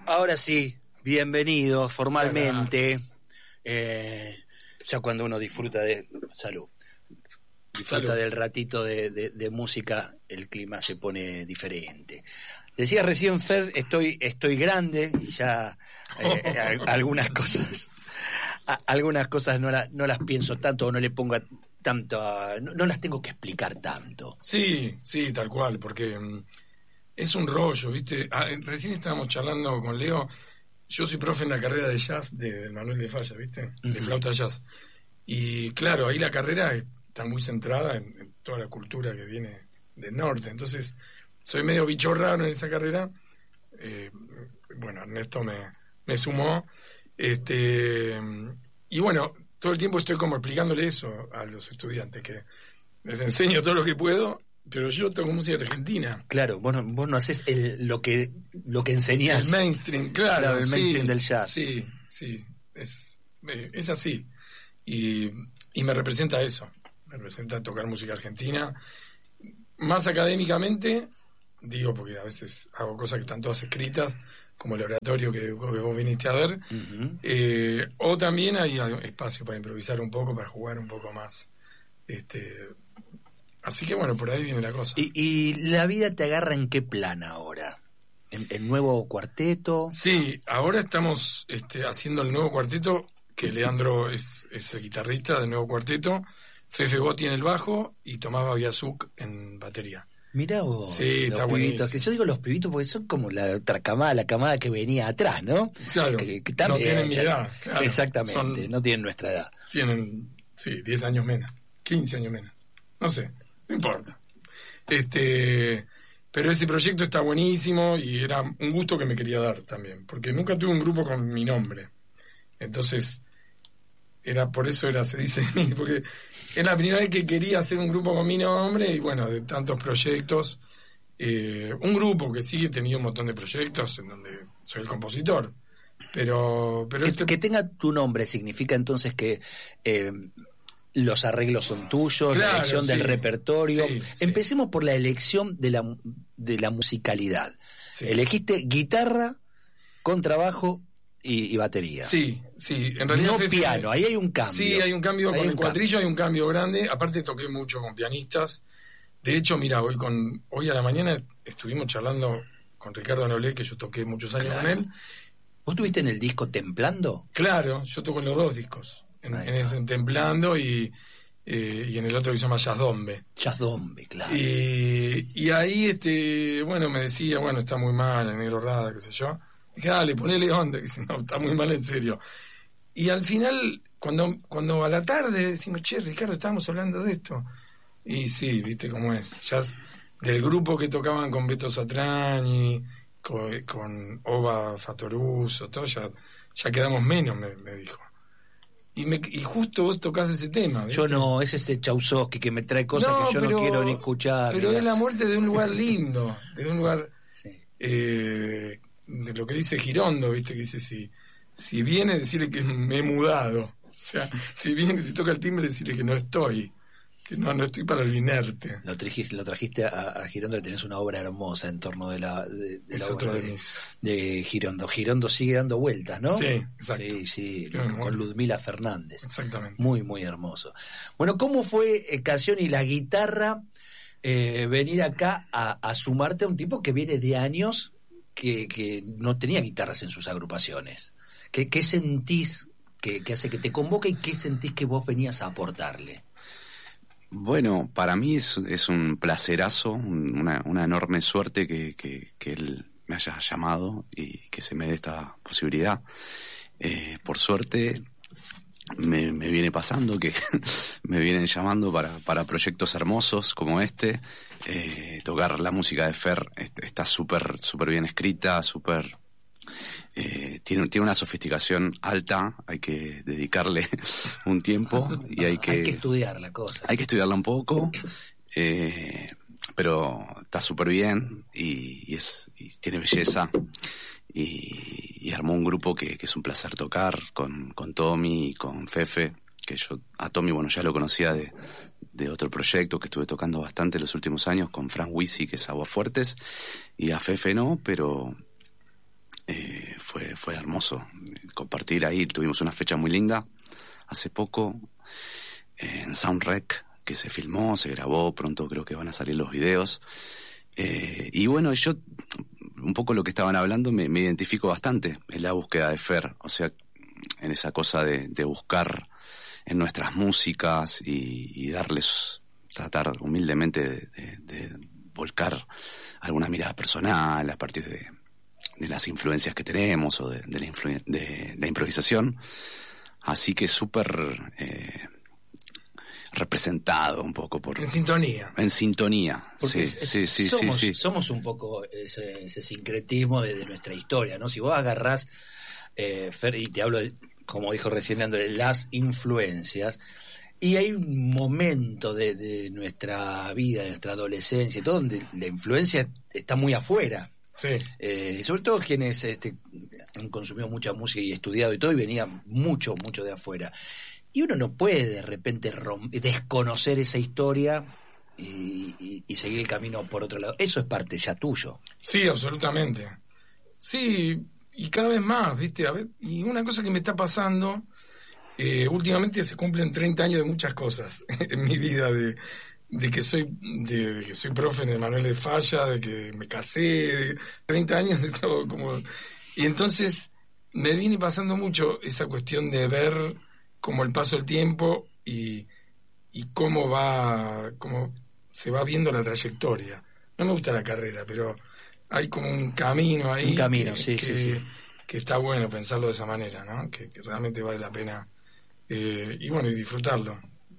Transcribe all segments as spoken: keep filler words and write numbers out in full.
Ahora sí, bienvenido formalmente. Eh, ya cuando uno disfruta de salud, disfruta salud. del ratito de, de, de música, el clima se pone diferente. Decía recién Fer, estoy, estoy grande y ya eh, a, algunas cosas, a, algunas cosas no, la, no las pienso tanto o no le pongo a, tanto, a, no, no las tengo que explicar tanto. Sí, sí, tal cual, porque um, es un rollo, ¿viste? Ah, recién estábamos charlando con Leo. Yo soy profe en la carrera de jazz de, de Manuel de Falla, ¿viste? Uh-huh. De flauta jazz. Y claro, ahí la carrera está muy centrada en, en toda la cultura que viene del norte. Entonces, soy medio bicho raro en esa carrera. Eh, bueno, Ernesto me, me sumó. Este, y bueno, todo el tiempo estoy como explicándole eso a los estudiantes, que les enseño todo lo que puedo, pero yo toco música argentina. Claro, vos no, vos no haces el, lo que lo que enseñás. El mainstream, claro. claro el sí, mainstream del jazz. Sí, sí, es, es así. Y, y me representa eso, me representa tocar música argentina. Más académicamente, digo, porque a veces hago cosas que están todas escritas, como el oratorio que, que vos viniste a ver. Uh-huh. Eh, o también hay espacio para improvisar un poco, para jugar un poco más. Este... Así que bueno, por ahí viene la cosa. ¿Y, y la vida te agarra en qué plan ahora? ¿En el nuevo cuarteto? Sí, ahora estamos este, haciendo el nuevo cuarteto, que Leandro es, es el guitarrista del nuevo cuarteto, Fefe Botti en el bajo y Tomás Babiazuk en batería. Mirá vos, sí, los está pibitos, que yo digo los pibitos porque son como la otra camada, la camada que venía atrás, ¿no? Claro, que, que también, no tienen mi edad. Claro, exactamente, son, no tienen nuestra edad. Tienen, sí, diez años menos, quince años menos, no sé. No importa. Este, pero ese proyecto está buenísimo y era un gusto que me quería dar también, porque nunca tuve un grupo con mi nombre. Entonces, era por eso era se dice de mí, porque era la primera vez que quería hacer un grupo con mi nombre y bueno, de tantos proyectos, eh, un grupo que sí he tenido un montón de proyectos en donde soy el compositor, pero, pero que, este... que tenga tu nombre significa entonces que eh, los arreglos son tuyos, claro, la elección sí, del repertorio. Sí, Empecemos sí. por la elección de la, de la musicalidad. Sí. Elegiste guitarra, contrabajo y, y batería. Sí, sí. En realidad no Fefe, piano, ahí hay un cambio. Sí, hay un cambio hay con un el cuatrillo, cambio. hay un cambio grande. Aparte toqué mucho con pianistas. De hecho, mira, hoy con hoy a la mañana estuvimos charlando con Ricardo Noblé, que yo toqué muchos años claro. con él. ¿Vos estuviste en el disco Templando? Claro, yo toco en los dos discos. En, en, ese, en Templando y, eh, y en el otro que se llama Jazdombe. Jazdombe, claro. Y, y ahí, este bueno, me decía, bueno, está muy mal, el Negro Rada, qué sé yo. Dije, dale, ponele onda, que dice, no, está muy mal en serio. Y al final, cuando cuando a la tarde decimos, che, Ricardo, estábamos hablando de esto. Y sí, viste cómo es. Ya del grupo que tocaban con Beto Satrañi, con, con Ova Fatoruso, todo, ya, ya quedamos menos, me, me dijo. Y, me, y justo vos tocás ese tema, ¿viste? Yo no, es este Chausowski que me trae cosas no, que yo pero, no quiero ni escuchar. Pero ni es la muerte de un lugar lindo, de un lugar sí. eh, de lo que dice Girondo, ¿viste? Que dice, si, si viene, decirle que me he mudado. O sea, si viene, si toca el timbre, decirle que no estoy. Que no, no estoy para el inerte. Lo trajiste, lo trajiste a, a Girondo, que tenés una obra hermosa en torno de la, de, de la obra de, de, mis... de Girondo. Girondo sigue dando vueltas, ¿no? Sí, exacto. Sí, sí, sí con muy... Ludmila Fernández. Exactamente. Muy, muy hermoso. Bueno, ¿cómo fue eh, Canción y la guitarra eh, venir acá a, a sumarte a un tipo que viene de años que, que no tenía guitarras en sus agrupaciones? ¿Qué, qué sentís que, que hace que te convoque y qué sentís que vos venías a aportarle? Bueno, para mí es, es un placerazo, una, una enorme suerte que, que, que él me haya llamado y que se me dé esta posibilidad. Eh, por suerte me, me viene pasando que me vienen llamando para, para proyectos hermosos como este. Eh, tocar la música de Fer está súper súper bien escrita, súper... Eh, tiene, tiene una sofisticación alta, hay que dedicarle un tiempo y hay que... Hay que estudiar la cosa. Hay que estudiarla un poco, eh, pero está súper bien y, y, es, y tiene belleza y, y armó un grupo que, que es un placer tocar con, con Tommy y con Fefe, que yo a Tommy, bueno, ya lo conocía de, de otro proyecto que estuve tocando bastante los últimos años con Frank Wisi, que es Aguafuertes, y a Fefe no, pero... Eh, fue hermoso compartir ahí. Tuvimos una fecha muy linda hace poco eh, en Soundrec, que se filmó, se grabó, pronto creo que van a salir los videos. Eh, y bueno, yo, un poco lo que estaban hablando, me, me identifico bastante en la búsqueda de Fer, o sea, en esa cosa de, de buscar en nuestras músicas y, y darles, tratar humildemente de, de, de volcar alguna mirada personal a partir de, de las influencias que tenemos o de, de, la, influ- de la improvisación. Así que súper eh, representado un poco por... En sintonía. En sintonía, Porque sí, es, sí, sí, somos, sí, sí. somos un poco ese, ese sincretismo de, de nuestra historia, ¿no? Si vos agarrás, eh, Fer, y te hablo, de, como dijo recién Leandro, de las influencias, y hay un momento de, de nuestra vida, de nuestra adolescencia, y todo, donde la influencia está muy afuera. Sí. Eh, sobre todo quienes este, han consumido mucha música y estudiado y todo, y venía mucho, mucho de afuera. Y uno no puede de repente rom- desconocer esa historia y, y, y seguir el camino por otro lado. Eso es parte ya tuyo. Sí, absolutamente. Sí, y cada vez más, ¿viste? A ver, y una cosa que me está pasando, eh, últimamente se cumplen treinta años de muchas cosas en mi vida, de, de que soy de, de que soy profe en el Manuel de Falla, de que me casé, de treinta años de todo como... Y entonces me viene pasando mucho esa cuestión de ver como el paso del tiempo y, y cómo va, cómo se va viendo la trayectoria. No me gusta la carrera, pero hay como un camino ahí. Un camino, que, sí, que, sí, sí. que está bueno pensarlo de esa manera, ¿no? Que, que realmente vale la pena. Eh, y bueno, y disfrutarlo.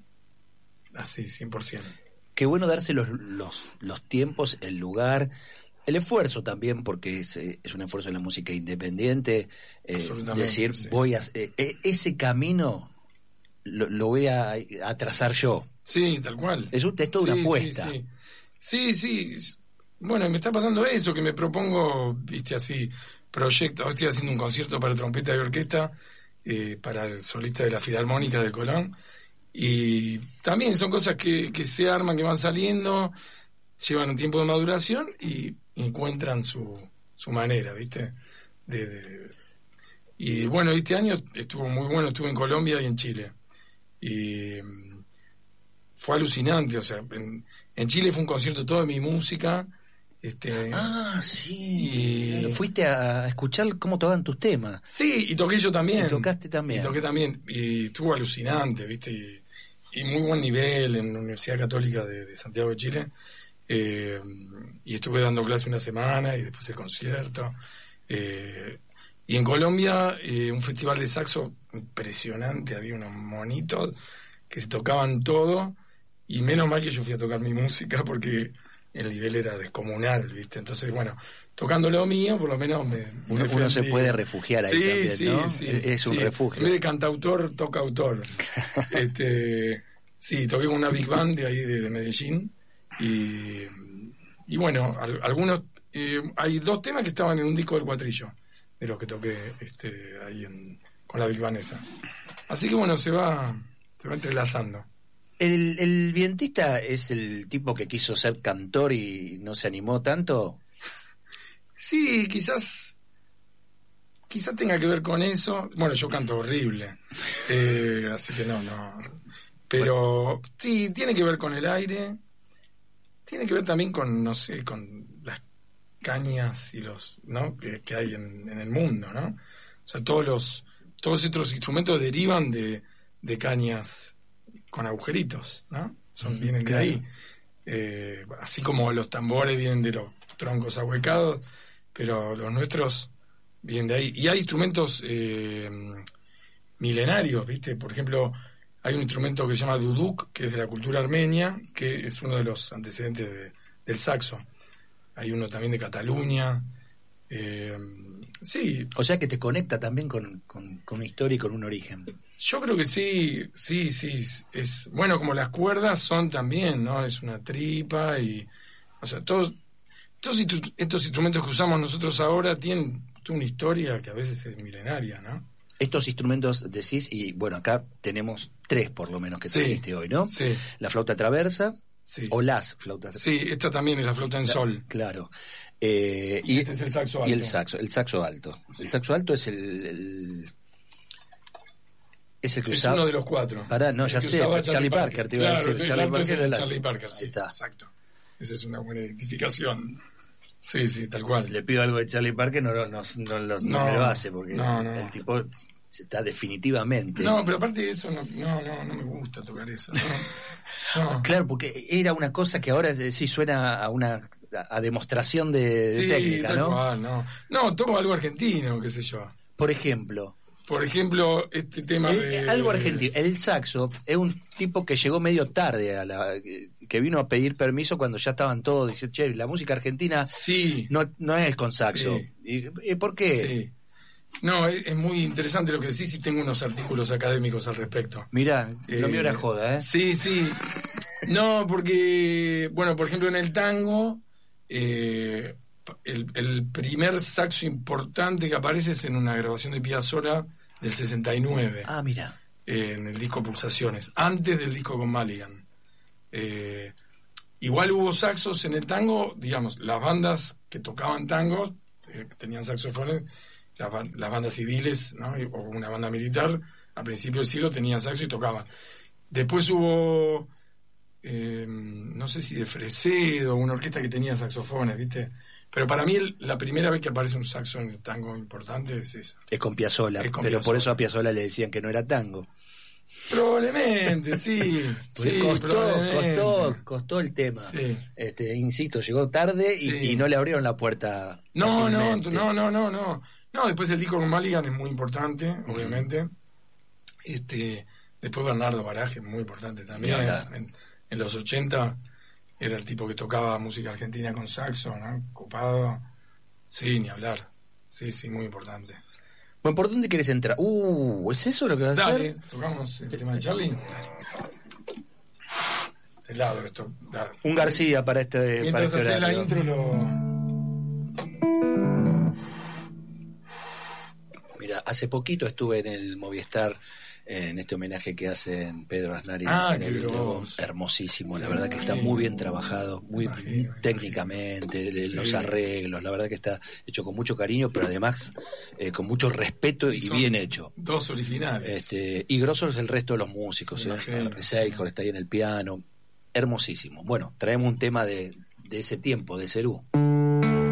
Así, cien por ciento. Qué bueno darse los, los, los tiempos, el lugar, el esfuerzo también, porque es, es un esfuerzo en la música independiente. Eh, decir, sí. voy a eh, ese camino lo, lo voy a, a trazar yo. Sí, tal cual. Es, un, es toda sí, una apuesta. Sí, sí, sí, sí. Bueno, me está pasando eso, que me propongo, viste, así, proyectos. Hoy estoy haciendo un concierto para trompeta y orquesta, eh, para el solista de la Filarmónica de Colón. Y también son cosas que, que se arman, que van saliendo, llevan un tiempo de maduración y encuentran su, su manera, ¿viste? De, de... Y bueno, este año estuvo muy bueno, estuve en Colombia y en Chile. Y fue alucinante, o sea, en, en Chile fue un concierto todo de mi música. Este, ah, sí. Y... Claro, fuiste a escuchar cómo tocaban tus temas. Sí, y toqué yo también. Y tocaste también. Y toqué también. Y estuvo alucinante, ¿viste? Y, y muy buen nivel en la Universidad Católica de, de Santiago de Chile. Eh, y estuve dando clase una semana y después el concierto. Eh, y en Colombia, eh, un festival de saxo impresionante. Había unos monitos que se tocaban todo. Y menos mal que yo fui a tocar mi música porque el nivel era descomunal, ¿viste? Entonces, bueno, tocando lo mío, por lo menos me... Uno, me uno se puede refugiar ahí sí, también, sí, ¿no? Sí, es un sí. refugio. En vez de cantautor, toca autor. este, sí, toqué con una big band de ahí de, de Medellín. Y, y bueno, al, algunos... Eh, hay dos temas que estaban en un disco del Cuatrillo, de los que toqué este, ahí en, con la big band esa. Así que bueno, se va, se va entrelazando. ¿El, el vientista es el tipo que quiso ser cantor y no se animó tanto? Sí, quizás quizás tenga que ver con eso. Bueno, yo canto horrible, eh, así que no, no. Pero bueno, sí, tiene que ver con el aire, tiene que ver también con, no sé, con las cañas y los, ¿no? Que, que hay en, en el mundo, ¿no? O sea, todos los todos estos instrumentos derivan de, de cañas con agujeritos, ¿no? Son, vienen de ahí. Eh, así como los tambores vienen de los troncos ahuecados, pero los nuestros vienen de ahí. Y hay instrumentos eh, milenarios, ¿viste? Por ejemplo, hay un instrumento que se llama duduk, que es de la cultura armenia, que es uno de los antecedentes de, del saxo. Hay uno también de Cataluña. Eh, sí. O sea que te conecta también con, con, con una historia y con un origen. Yo creo que sí, sí, sí, es bueno, como las cuerdas son también, ¿no? Es una tripa y, o sea, todos, todos estos instrumentos que usamos nosotros ahora tienen una historia que a veces es milenaria, ¿no? Estos instrumentos decís, y bueno, acá tenemos tres por lo menos que sí, trajiste hoy, ¿no? Sí. La flauta traversa, sí. o las flautas. Sí, esta también es la flauta en la, sol. Claro. Eh, y, y este es el saxo alto. Y el saxo, el saxo alto. Sí. El saxo alto es el... el es el que es usaba... uno de los cuatro. Pará, no, ya sé, Charlie, Charlie Parker, Parker te iba claro, a decir. El Charlie alto Parker es la... Charlie Parker, sí, está. Exacto. Esa es una buena identificación. Sí, sí, tal cual. Le pido algo de Charlie Parker, no, no, no, no, no, no me lo hace, porque no, no. el tipo está definitivamente... No, pero aparte de eso, no, no, no, no me gusta tocar eso. No, no. Claro, porque era una cosa que ahora sí suena a una a demostración de, de sí, técnica, tal ¿no? Cual, no, no, toco algo argentino, qué sé yo. Por ejemplo... Por ejemplo, este tema el, de... Algo argentino. El saxo es un tipo que llegó medio tarde, a la que vino a pedir permiso cuando ya estaban todos diciendo, che, la música argentina sí. no, no es con saxo. Sí. ¿Y, y por qué? Sí. No, es, es muy interesante lo que decís y tengo unos artículos académicos al respecto. Mirá, eh, lo mío era joda, ¿eh? Sí, sí. No, porque, bueno, por ejemplo, en el tango... Eh, El, el primer saxo importante que aparece es en una grabación de Piazzolla del sesenta y nueve. Ah, mira. Eh, en el disco Pulsaciones, antes del disco con Maligan. Eh, igual hubo saxos en el tango, digamos, las bandas que tocaban tangos, eh, que tenían saxofones, las, las bandas civiles, ¿no? O una banda militar, a principios del siglo tenían saxo y tocaban. Después hubo, eh, no sé si de Fresedo, una orquesta que tenía saxofones, ¿viste? Pero para mí el, la primera vez que aparece un saxo en el tango importante es esa. Es con Piazzolla, es con pero Piazzolla. Por eso a Piazzolla le decían que no era tango. Probablemente, sí. sí costó, probablemente. costó, costó el tema. Sí. Este, insisto, llegó tarde y, sí. y no le abrieron la puerta. No, no, no, no, no, no. No, después el disco con Maligan es muy importante, mm. obviamente. Este, después Bernardo Baraje, muy importante también. En, en los ochenta era el tipo que tocaba música argentina con saxo, ¿no? Copado. Sí, ni hablar. Sí, sí, muy importante. Bueno, ¿por dónde querés entrar? Uh, ¿es eso lo que vas a hacer? Dale, tocamos el tema de Charlie. De lado esto. Dale. Un García para este. Mientras para este haces la intro lo. Mira, hace poquito estuve en el Movistar en este homenaje que hacen Pedro Aznar y ah, Luego, hermosísimo, sí, la verdad que está muy bien trabajado, muy imagino, técnicamente, imagino. Los sí. arreglos, la verdad que está hecho con mucho cariño, pero además eh, con mucho respeto y, y bien hecho. Dos originales. Este, y grosos el resto de los músicos, sí, ¿eh? Seijor está ahí en el piano, hermosísimo. Bueno, traemos un tema de, de ese tiempo, de Cerú.